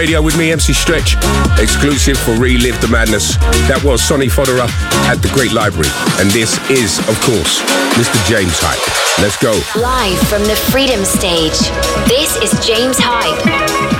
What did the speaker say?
Radio with me, MC Stretch, exclusive for Relive the Madness. That was Sonny Fodera at the Great Library. And this is, of course, Mr. James Hype. Let's go. Live from the Freedom Stage, this is James Hype.